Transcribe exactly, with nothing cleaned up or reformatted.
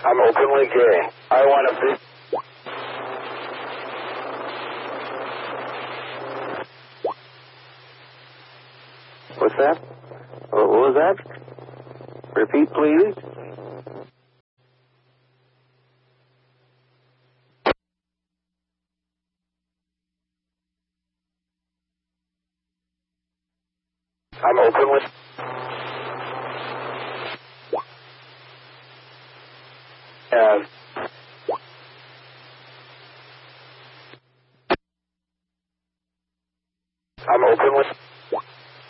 I'm openly gay. I want to be... What's that? What was that? Repeat, please. I'm openly... Uh,